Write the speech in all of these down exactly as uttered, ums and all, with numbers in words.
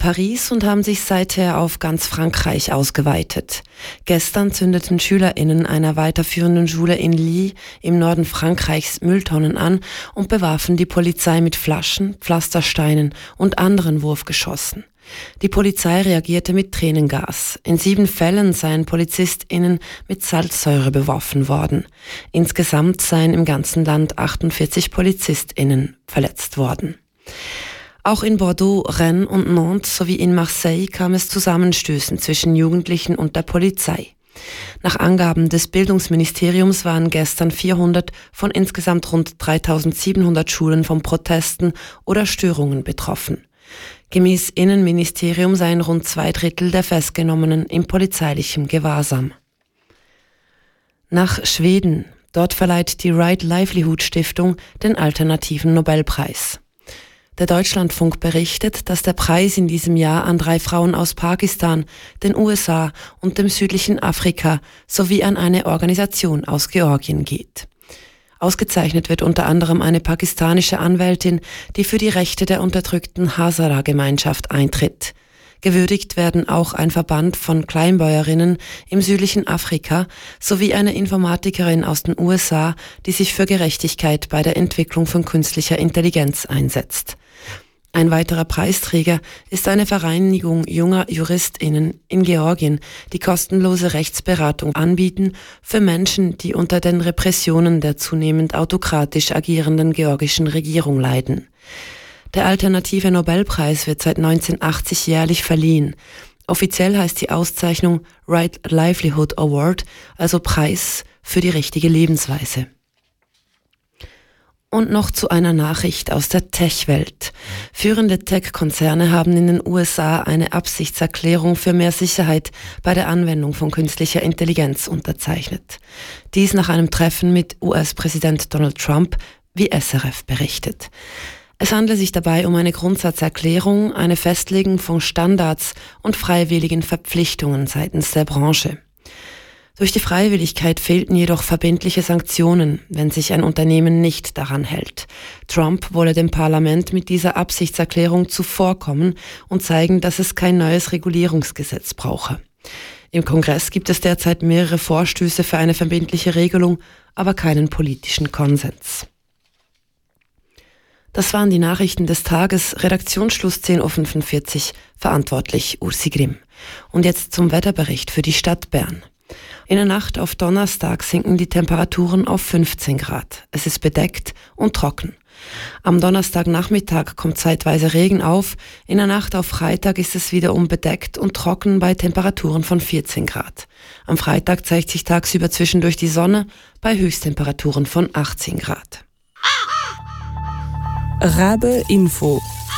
Paris und haben sich seither auf ganz Frankreich ausgeweitet. Gestern zündeten SchülerInnen einer weiterführenden Schule in Lille im Norden Frankreichs Mülltonnen an und bewarfen die Polizei mit Flaschen, Pflastersteinen und anderen Wurfgeschossen. Die Polizei reagierte mit Tränengas. In sieben Fällen seien PolizistInnen mit Salzsäure beworfen worden. Insgesamt seien im ganzen Land achtundvierzig PolizistInnen verletzt worden. Auch in Bordeaux, Rennes und Nantes sowie in Marseille kam es zu Zusammenstößen zwischen Jugendlichen und der Polizei. Nach Angaben des Bildungsministeriums waren gestern vierhundert von insgesamt rund dreitausendsiebenhundert Schulen von Protesten oder Störungen betroffen. Gemäß Innenministerium seien rund zwei Drittel der Festgenommenen in polizeilichem Gewahrsam. Nach Schweden. Dort verleiht die Right Livelihood Stiftung den alternativen Nobelpreis. Der Deutschlandfunk berichtet, dass der Preis in diesem Jahr an drei Frauen aus Pakistan, den U S A und dem südlichen Afrika sowie an eine Organisation aus Georgien geht. Ausgezeichnet wird unter anderem eine pakistanische Anwältin, die für die Rechte der unterdrückten Hazara-Gemeinschaft eintritt. Gewürdigt werden auch ein Verband von Kleinbäuerinnen im südlichen Afrika sowie eine Informatikerin aus den U S A, die sich für Gerechtigkeit bei der Entwicklung von künstlicher Intelligenz einsetzt. Ein weiterer Preisträger ist eine Vereinigung junger JuristInnen in Georgien, die kostenlose Rechtsberatung anbieten für Menschen, die unter den Repressionen der zunehmend autokratisch agierenden georgischen Regierung leiden. Der alternative Nobelpreis wird seit neunzehnhundertachtzig jährlich verliehen. Offiziell heißt die Auszeichnung Right Livelihood Award, also Preis für die richtige Lebensweise. Und noch zu einer Nachricht aus der Tech-Welt. Führende Tech-Konzerne haben in den U S A eine Absichtserklärung für mehr Sicherheit bei der Anwendung von künstlicher Intelligenz unterzeichnet. Dies nach einem Treffen mit U S-Präsident Donald Trump, wie S R F berichtet. Es handelt sich dabei um eine Grundsatzerklärung, eine Festlegung von Standards und freiwilligen Verpflichtungen seitens der Branche. Durch die Freiwilligkeit fehlten jedoch verbindliche Sanktionen, wenn sich ein Unternehmen nicht daran hält. Trump wolle dem Parlament mit dieser Absichtserklärung zuvorkommen und zeigen, dass es kein neues Regulierungsgesetz brauche. Im Kongress gibt es derzeit mehrere Vorstöße für eine verbindliche Regelung, aber keinen politischen Konsens. Das waren die Nachrichten des Tages, Redaktionsschluss zehn Uhr fünfundvierzig, verantwortlich Ursi Grimm. Und jetzt zum Wetterbericht für die Stadt Bern. In der Nacht auf Donnerstag sinken die Temperaturen auf fünfzehn Grad. Es ist bedeckt und trocken. Am Donnerstagnachmittag kommt zeitweise Regen auf. In der Nacht auf Freitag ist es wiederum bedeckt und trocken bei Temperaturen von vierzehn Grad. Am Freitag zeigt sich tagsüber zwischendurch die Sonne bei Höchsttemperaturen von achtzehn Grad. Rabe Info.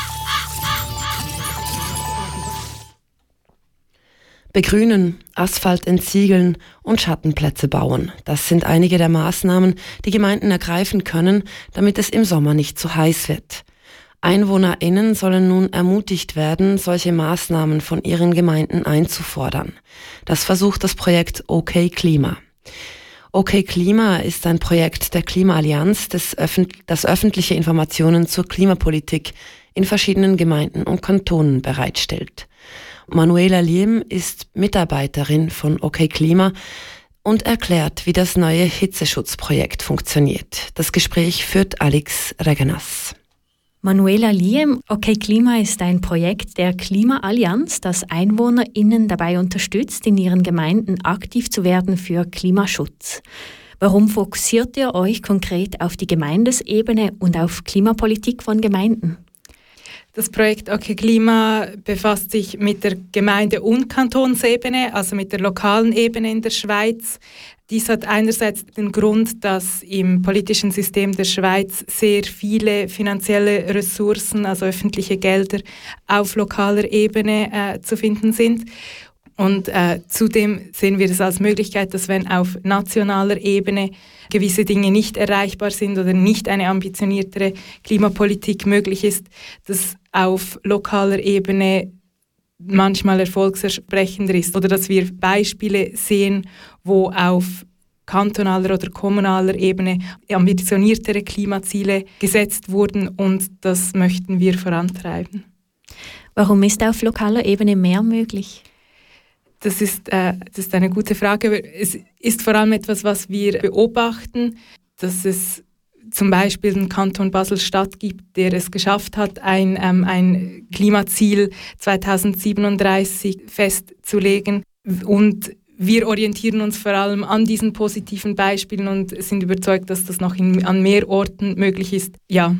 Begrünen, Asphalt entsiegeln und Schattenplätze bauen. Das sind einige der Maßnahmen, die Gemeinden ergreifen können, damit es im Sommer nicht zu heiß wird. EinwohnerInnen sollen nun ermutigt werden, solche Maßnahmen von ihren Gemeinden einzufordern. Das versucht das Projekt OK Klima. OK Klima ist ein Projekt der Klimaallianz, das, öffent- das öffentliche Informationen zur Klimapolitik in verschiedenen Gemeinden und Kantonen bereitstellt. Manuela Liem ist Mitarbeiterin von OK Klima und erklärt, wie das neue Hitzeschutzprojekt funktioniert. Das Gespräch führt Alex Regenas. Manuela Liem, OK Klima ist ein Projekt der Klimaallianz, das EinwohnerInnen dabei unterstützt, in ihren Gemeinden aktiv zu werden für Klimaschutz. Warum fokussiert ihr euch konkret auf die Gemeindesebene und auf Klimapolitik von Gemeinden? Das Projekt OK Klima befasst sich mit der Gemeinde- und Kantonsebene, also mit der lokalen Ebene in der Schweiz. Dies hat einerseits den Grund, dass im politischen System der Schweiz sehr viele finanzielle Ressourcen, also öffentliche Gelder, auf lokaler Ebene äh, zu finden sind. Und äh, zudem sehen wir es als Möglichkeit, dass wenn auf nationaler Ebene gewisse Dinge nicht erreichbar sind oder nicht eine ambitioniertere Klimapolitik möglich ist, dass auf lokaler Ebene manchmal erfolgsversprechender ist oder dass wir Beispiele sehen, wo auf kantonaler oder kommunaler Ebene ambitioniertere Klimaziele gesetzt wurden und das möchten wir vorantreiben. Warum ist auf lokaler Ebene mehr möglich? Das ist, äh, das ist eine gute Frage. Es ist vor allem etwas, was wir beobachten, dass es zum Beispiel den Kanton Basel-Stadt gibt, der es geschafft hat, ein, ähm, ein Klimaziel zweitausendsiebenunddreißig festzulegen. Und wir orientieren uns vor allem an diesen positiven Beispielen und sind überzeugt, dass das noch in, an mehr Orten möglich ist. Ja.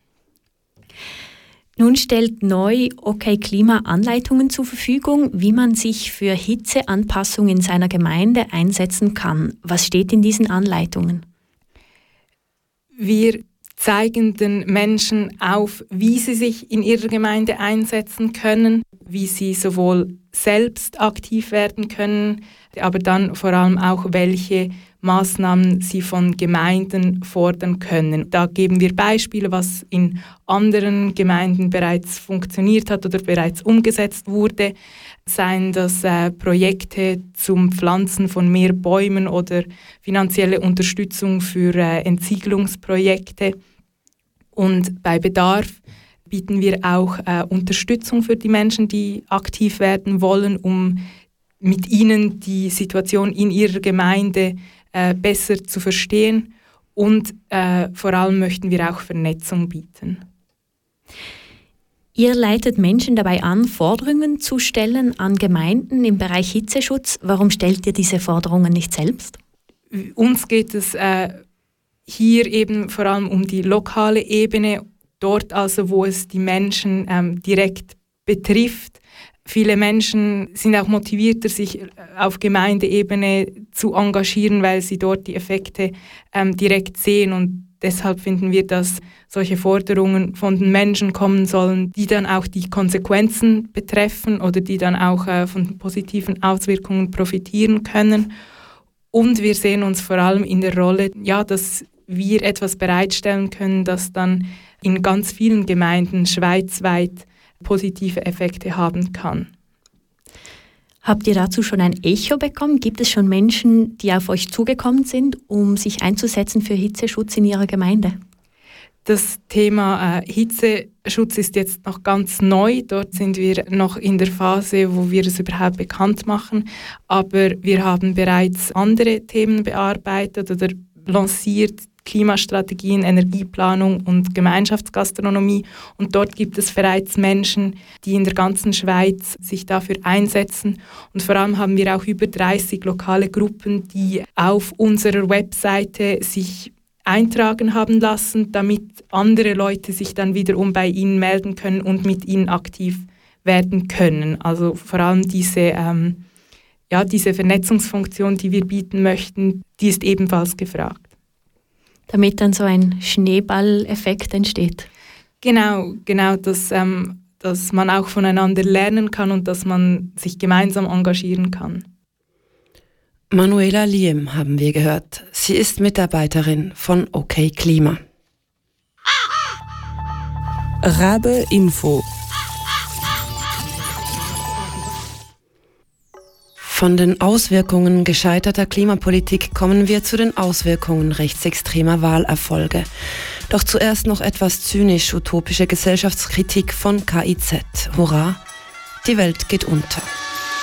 Nun stellt neu OK Klima Anleitungen zur Verfügung, wie man sich für Hitzeanpassung in seiner Gemeinde einsetzen kann. Was steht in diesen Anleitungen? Wir zeigen den Menschen auf, wie sie sich in ihrer Gemeinde einsetzen können, wie sie sowohl selbst aktiv werden können, aber dann vor allem auch, welche Maßnahmen sie von Gemeinden fordern können. Da geben wir Beispiele, was in anderen Gemeinden bereits funktioniert hat oder bereits umgesetzt wurde, seien das äh, Projekte zum Pflanzen von mehr Bäumen oder finanzielle Unterstützung für äh, Entsiegelungsprojekte. Und bei Bedarf bieten wir auch äh, Unterstützung für die Menschen, die aktiv werden wollen, um mit ihnen die Situation in ihrer Gemeinde äh, besser zu verstehen. Und äh, vor allem möchten wir auch Vernetzung bieten. Ihr leitet Menschen dabei an, Forderungen zu stellen an Gemeinden im Bereich Hitzeschutz. Warum stellt ihr diese Forderungen nicht selbst? Uns geht es äh, hier eben vor allem um die lokale Ebene, dort also, wo es die Menschen ähm, direkt betrifft. Viele Menschen sind auch motivierter, sich auf Gemeindeebene zu engagieren, weil sie dort die Effekte ähm, direkt sehen. Und deshalb finden wir, dass solche Forderungen von den Menschen kommen sollen, die dann auch die Konsequenzen betreffen oder die dann auch äh, von den positiven Auswirkungen profitieren können. Und wir sehen uns vor allem in der Rolle, ja, dass wir etwas bereitstellen können, das dann in ganz vielen Gemeinden schweizweit positive Effekte haben kann. Habt ihr dazu schon ein Echo bekommen? Gibt es schon Menschen, die auf euch zugekommen sind, um sich einzusetzen für Hitzeschutz in ihrer Gemeinde? Das Thema äh, Hitzeschutz ist jetzt noch ganz neu. Dort sind wir noch in der Phase, wo wir es überhaupt bekannt machen. Aber wir haben bereits andere Themen bearbeitet oder lanciert, Klimastrategien, Energieplanung und Gemeinschaftsgastronomie. Und dort gibt es bereits Menschen, die in der ganzen Schweiz sich dafür einsetzen. Und vor allem haben wir auch über dreißig lokale Gruppen, die auf unserer Webseite sich eintragen haben lassen, damit andere Leute sich dann wiederum bei ihnen melden können und mit ihnen aktiv werden können. Also vor allem diese, ähm, ja, diese Vernetzungsfunktion, die wir bieten möchten, die ist ebenfalls gefragt. Damit dann so ein Schneeballeffekt entsteht. Genau, genau, dass, ähm, dass man auch voneinander lernen kann und dass man sich gemeinsam engagieren kann. Manuela Liem haben wir gehört. Sie ist Mitarbeiterin von OK Klima. Rabe Info. Von den Auswirkungen gescheiterter Klimapolitik kommen wir zu den Auswirkungen rechtsextremer Wahlerfolge. Doch zuerst noch etwas zynisch-utopische Gesellschaftskritik von K I Z. Hurra, die Welt geht unter.